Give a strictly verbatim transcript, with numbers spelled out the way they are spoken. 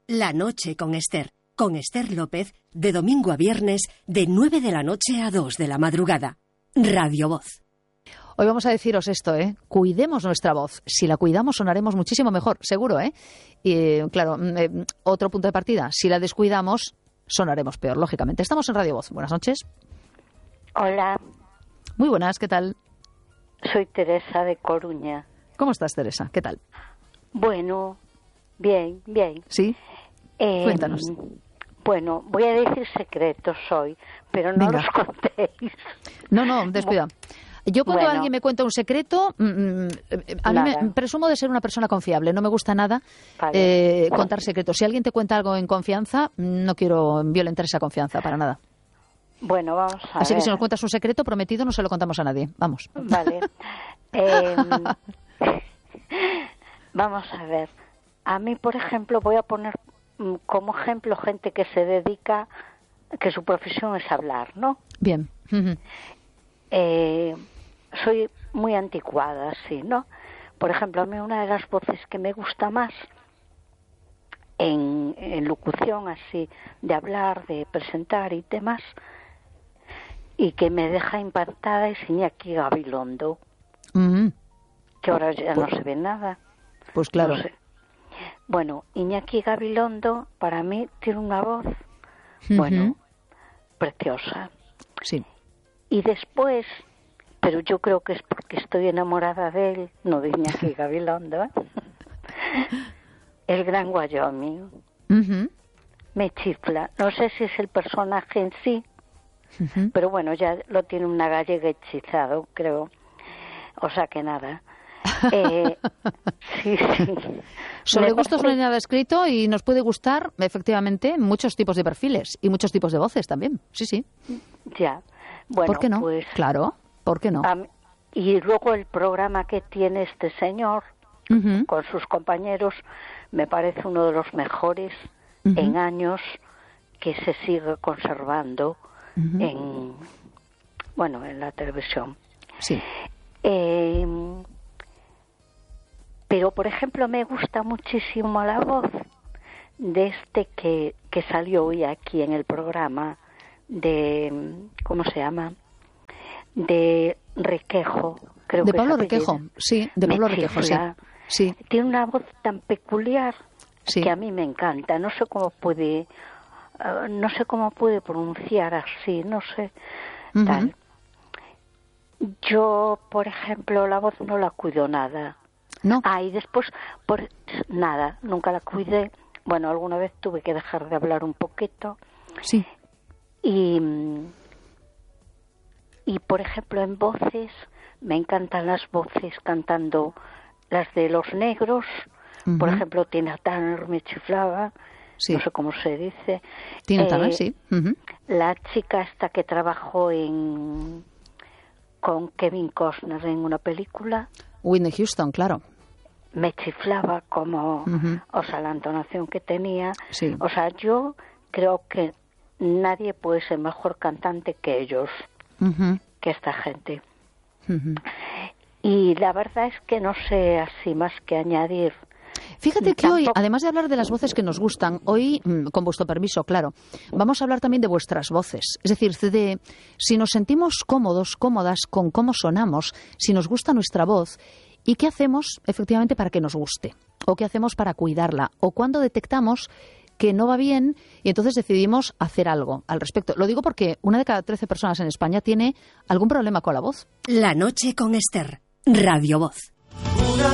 La noche con Esther, con Esther López, de domingo a viernes, de nueve de la noche a dos de la madrugada. Radio Voz. Hoy vamos a deciros esto, ¿eh? Cuidemos nuestra voz. Si la cuidamos, sonaremos muchísimo mejor, seguro, ¿eh? Y, claro, eh, otro punto de partida. Si la descuidamos, sonaremos peor, lógicamente. Estamos en Radio Voz. Buenas noches. Hola. Muy buenas, ¿qué tal? Soy Teresa de Coruña. ¿Cómo estás, Teresa? ¿Qué tal? Bueno, bien, bien. ¿Sí? Eh, Cuéntanos. Bueno, voy a decir secretos hoy, pero no Venga. los contéis. No, no, descuida. Yo cuando Bueno. alguien me cuenta un secreto, mm, mm, a mí Nada. me presumo de ser una persona confiable. No me gusta nada Vale. eh, contar secretos. Si alguien te cuenta algo en confianza, no quiero violentar esa confianza para nada. Bueno, vamos a Así ver. que si nos cuentas un secreto prometido, no se lo contamos a nadie. Vamos. Vale. Eh, vamos a ver. A mí, por ejemplo, voy a poner mm, como ejemplo gente que se dedica, que su profesión es hablar, ¿no? Bien. Ujú. Eh, soy muy anticuada, sí, ¿no? Por ejemplo, a mí una de las voces que me gusta más en, en locución, así, de hablar, de presentar y demás, y que me deja impactada es Iñaki Gabilondo, Ujú. que ahora ya no se ve nada. Pues claro. No sé. Bueno, Iñaki Gabilondo para mí tiene una voz, bueno, Ujú. preciosa. Sí. Y después, pero yo creo que es porque estoy enamorada de él, no de Iñaki Gabilondo, ¿eh? El Gran Wyoming Ujú. me chifla. No sé si es el personaje en sí, Ujú. pero bueno, ya lo tiene una gallega hechizado, creo. O sea que nada. Eh, sí, sí. Sobre Me gustos no hay parece- nada escrito y nos puede gustar, efectivamente, muchos tipos de perfiles y muchos tipos de voces también. Sí, sí. Ya. Bueno, ¿Por qué no? pues... Claro, ¿por qué no? a mí- y luego el programa que tiene este señor Ujú. con sus compañeros me parece uno de los mejores Ujú. en años que se sigue conservando Ujú. en, bueno, en la televisión. Sí. Eh, pero, por ejemplo, me gusta muchísimo la voz de este que, que salió hoy aquí en el programa de, ¿cómo se llama? De Requejo, creo De que Pablo es apellido. Requejo, sí, de Me Pablo Requejo, sí. chifla. Sí, Tiene una voz tan peculiar sí. que a mí me encanta. No sé cómo puede, eh, no sé cómo puede pronunciar así, no sé, Ujú. tal. Yo, por ejemplo, la voz no la cuido nada. No. Ah, y después, por nada, nunca la cuidé. Bueno, alguna vez tuve que dejar de hablar un poquito. Sí. Y, y por ejemplo, en voces, me encantan las voces cantando las de los negros. Por Ujú. ejemplo, Tina Turner me chiflaba, Sí. no sé cómo se dice. Tina Eh, Turner, sí. Ujú. La chica esta que trabajó en con Kevin Costner en una película, Whitney Houston, claro. me chiflaba como, Ujú. o sea, la entonación que tenía. Sí. O sea, yo creo que nadie puede ser mejor cantante que ellos, Ujú. que esta gente. Ujú. Y la verdad es que no sé así más que añadir. Fíjate que hoy, Tampoco- además de hablar de las voces que nos gustan, hoy, mm, con vuestro permiso, claro, vamos a hablar también de vuestras voces. Es decir, de si nos sentimos cómodos, cómodas con cómo sonamos, si nos gusta nuestra voz y qué hacemos efectivamente para que nos guste, o qué hacemos para cuidarla, o cuando detectamos que no va bien y entonces decidimos hacer algo al respecto. Lo digo porque una de cada trece personas en España tiene algún problema con la voz. La noche con Esther. Radio Voz.